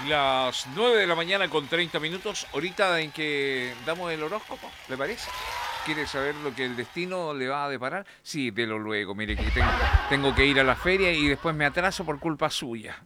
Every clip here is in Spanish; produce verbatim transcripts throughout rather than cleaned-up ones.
Las nueve de la mañana con treinta minutos, ahorita en que damos el horóscopo, ¿le parece? ¿Quiere saber lo que el destino le va a deparar? Sí, delo luego, mire que tengo, tengo que ir a la feria y después me atraso por culpa suya.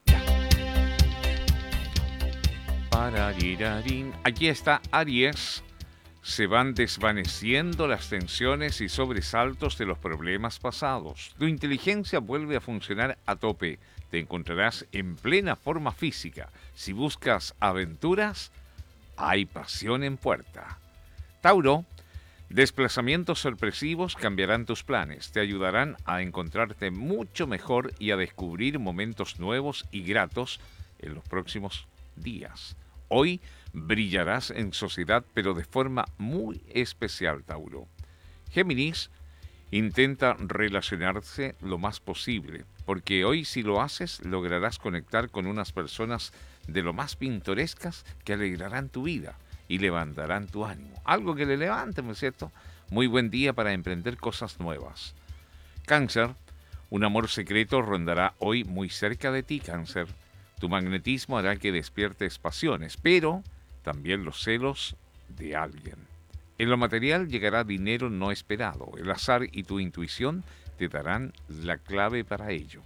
Pararirarín. Aquí está Aries. Se van desvaneciendo las tensiones y sobresaltos de los problemas pasados. Tu inteligencia vuelve a funcionar a tope. Te encontrarás en plena forma física. Si buscas aventuras, hay pasión en puerta. Tauro, desplazamientos sorpresivos cambiarán tus planes. Te ayudarán a encontrarte mucho mejor y a descubrir momentos nuevos y gratos en los próximos días. Hoy brillarás en sociedad, pero de forma muy especial, Tauro. Géminis, intenta relacionarse lo más posible, porque hoy si lo haces lograrás conectar con unas personas de lo más pintorescas que alegrarán tu vida y levantarán tu ánimo. Algo que le levante, ¿no es cierto? Muy buen día para emprender cosas nuevas. Cáncer, un amor secreto rondará hoy muy cerca de ti, Cáncer. Tu magnetismo hará que despiertes pasiones, pero también los celos de alguien. En lo material llegará dinero no esperado. El azar y tu intuición te darán la clave para ello.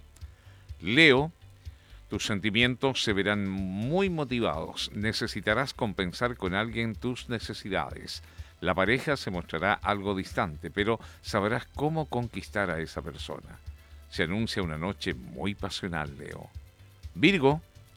Leo, tus sentimientos se verán muy motivados. Necesitarás compensar con alguien tus necesidades. La pareja se mostrará algo distante, pero sabrás cómo conquistar a esa persona. Se anuncia una noche muy pasional, Leo. Virgo,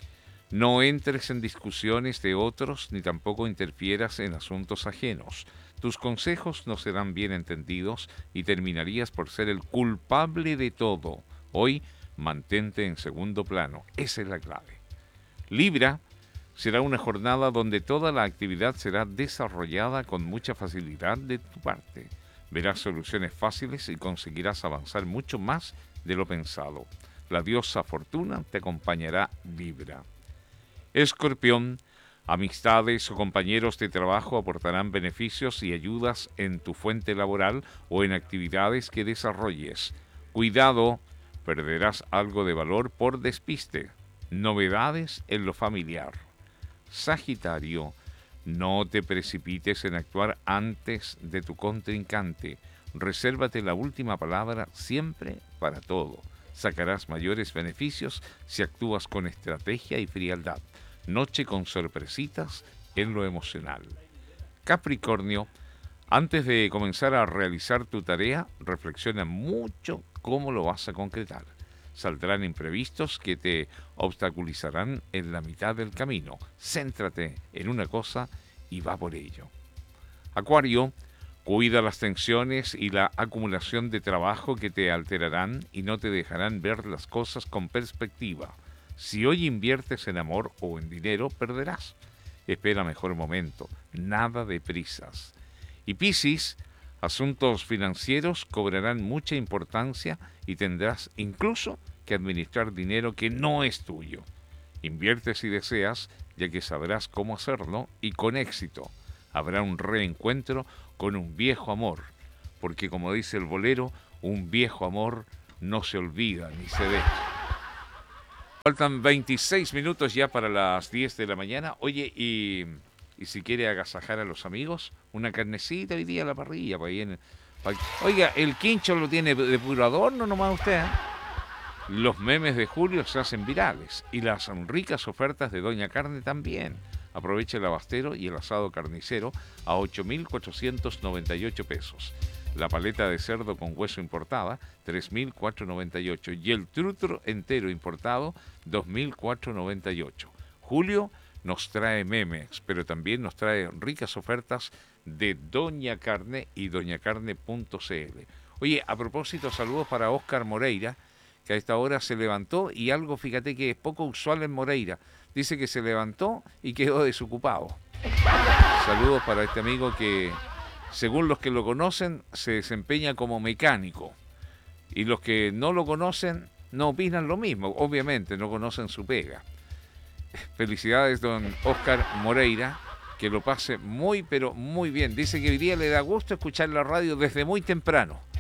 no entres en discusiones de otros ni tampoco interfieras en asuntos ajenos. Tus consejos no serán bien entendidos y terminarías por ser el culpable de todo. Hoy mantente en segundo plano. Esa es la clave. Libra, será una jornada donde toda la actividad será desarrollada con mucha facilidad de tu parte. Verás soluciones fáciles y conseguirás avanzar mucho más de lo pensado. La diosa Fortuna te acompañará, Libra. Escorpión, amistades o compañeros de trabajo aportarán beneficios y ayudas en tu fuente laboral o en actividades que desarrolles. Cuidado, perderás algo de valor por despiste. Novedades en lo familiar. Sagitario, no te precipites en actuar antes de tu contrincante. Resérvate la última palabra siempre para todo. Sacarás mayores beneficios si actúas con estrategia y frialdad. Noche con sorpresitas en lo emocional. Capricornio, antes de comenzar a realizar tu tarea, reflexiona mucho cómo lo vas a concretar. Saldrán imprevistos que te obstaculizarán en la mitad del camino. Céntrate en una cosa y va por ello. Acuario, cuida las tensiones y la acumulación de trabajo que te alterarán y no te dejarán ver las cosas con perspectiva. Si hoy inviertes en amor o en dinero, perderás. Espera mejor momento, nada de prisas. Y Piscis, asuntos financieros cobrarán mucha importancia y tendrás incluso que administrar dinero que no es tuyo. Invierte si deseas, ya que sabrás cómo hacerlo y con éxito. Habrá un reencuentro con un viejo amor, porque como dice el bolero, un viejo amor no se olvida ni se deja. Faltan veintiséis minutos ya para las diez de la mañana. Oye, y, y si quiere agasajar a los amigos, una carnecita hoy día a la parrilla. Pa ahí en, pa, oiga, el quincho lo tiene de puro adorno nomás usted, ¿eh? Los memes de Julio se hacen virales y las ricas ofertas de Doña Carne también. Aproveche el abastero y el asado carnicero a ocho mil cuatrocientos noventa y ocho pesos. La paleta de cerdo con hueso importada, tres mil cuatrocientos noventa y ocho. Y el trutro entero importado, dos mil cuatrocientos noventa y ocho. Julio nos trae memes, pero también nos trae ricas ofertas de Doña Carne y doña carne punto c l. Oye, a propósito, saludos para Óscar Moreira, que a esta hora se levantó y algo, fíjate que es poco usual en Moreira. Dice que se levantó y quedó desocupado. Saludos para este amigo que, según los que lo conocen, se desempeña como mecánico. Y los que no lo conocen no opinan lo mismo. Obviamente, no conocen su pega. Felicidades, don Óscar Moreira. Que lo pase muy, pero muy bien. Dice que hoy día le da gusto escuchar la radio desde muy temprano.